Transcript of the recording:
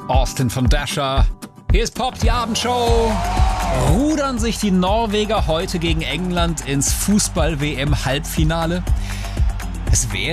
Austin von Dasher. Hier ist Pop, die Abendshow. Rudern sich die Norweger heute gegen England ins Fußball-WM-Halbfinale? Es wäre